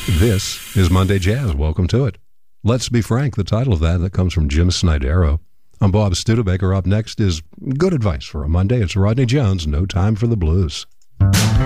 This is Monday Jazz. Welcome to it. Let's Be Frank, the title of that comes from Jim Snydero. I'm Bob Studebaker. Up next is good advice for a Monday. It's Rodney Jones, No Time for the Blues.